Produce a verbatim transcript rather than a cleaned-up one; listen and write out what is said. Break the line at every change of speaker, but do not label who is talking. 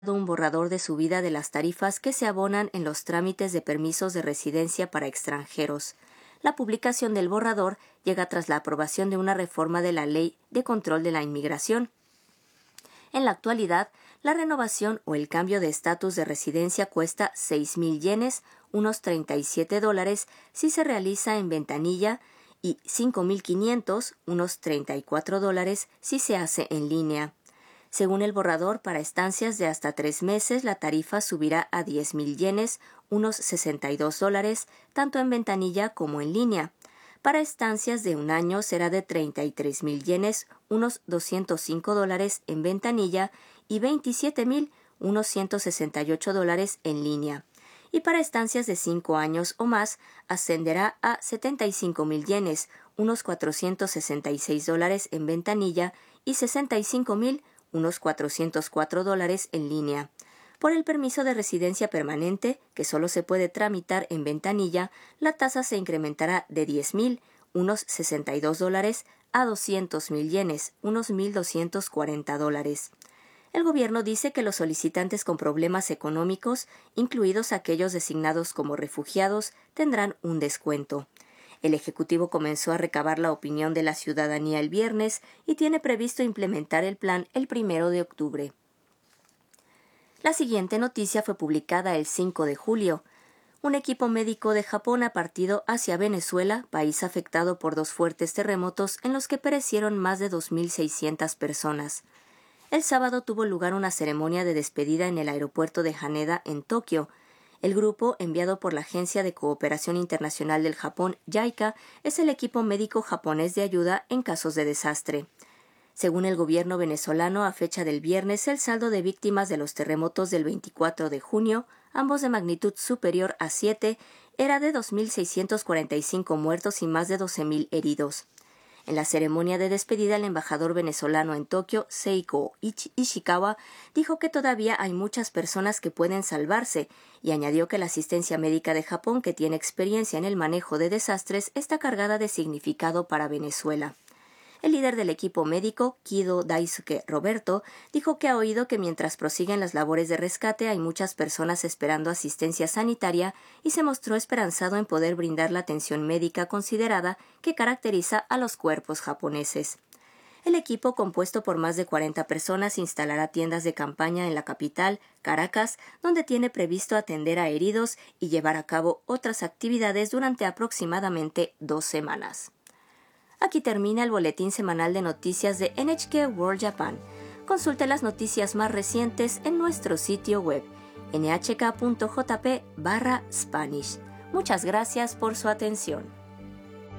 un borrador de subida de las tarifas que se abonan en los trámites de permisos de residencia para extranjeros. La publicación del borrador llega tras la aprobación de una reforma de la Ley de Control de la Inmigración. En la actualidad, la renovación o el cambio de estatus de residencia cuesta seis mil yenes, unos treinta y siete dólares, si se realiza en ventanilla y cinco mil quinientos, unos treinta y cuatro dólares, si se hace en línea. Según el borrador, para estancias de hasta tres meses, la tarifa subirá a diez mil yenes, unos sesenta y dos dólares, tanto en ventanilla como en línea. Para estancias de un año será de treinta y tres mil yenes, unos doscientos cinco dólares en ventanilla y veintisiete mil, unos ciento sesenta y ocho dólares en línea. Y para estancias de cinco años o más ascenderá a setenta y cinco mil yenes, unos cuatrocientos sesenta y seis dólares en ventanilla y sesenta y cinco mil, unos cuatrocientos cuatro dólares en línea. Por el permiso de residencia permanente, que solo se puede tramitar en ventanilla, la tasa se incrementará de diez mil, unos sesenta y dos dólares, a doscientos mil yenes, unos mil doscientos cuarenta dólares. El gobierno dice que los solicitantes con problemas económicos, incluidos aquellos designados como refugiados, tendrán un descuento. El Ejecutivo comenzó a recabar la opinión de la ciudadanía el viernes y tiene previsto implementar el plan el primero de octubre. La siguiente noticia fue publicada el cinco de julio. Un equipo médico de Japón ha partido hacia Venezuela, país afectado por dos fuertes terremotos en los que perecieron más de dos mil seiscientas personas. El sábado tuvo lugar una ceremonia de despedida en el aeropuerto de Haneda, en Tokio. El grupo, enviado por la Agencia de Cooperación Internacional del Japón, JICA, es el equipo médico japonés de ayuda en casos de desastre. Según el gobierno venezolano, a fecha del viernes, el saldo de víctimas de los terremotos del veinticuatro de junio, ambos de magnitud superior a siete, era de dos mil seiscientos cuarenta y cinco muertos y más de doce mil heridos. En la ceremonia de despedida, el embajador venezolano en Tokio, Seiko Ishikawa, dijo que todavía hay muchas personas que pueden salvarse y añadió que la asistencia médica de Japón, que tiene experiencia en el manejo de desastres, está cargada de significado para Venezuela. El líder del equipo médico, Kido Daisuke Roberto, dijo que ha oído que mientras prosiguen las labores de rescate hay muchas personas esperando asistencia sanitaria y se mostró esperanzado en poder brindar la atención médica considerada que caracteriza a los cuerpos japoneses. El equipo, compuesto por más de cuarenta personas, instalará tiendas de campaña en la capital, Caracas, donde tiene previsto atender a heridos y llevar a cabo otras actividades durante aproximadamente dos semanas. Aquí termina el boletín semanal de noticias de N H K World Japan. Consulte las noticias más recientes en nuestro sitio web n h k punto j p barra spanish. Muchas gracias por su atención.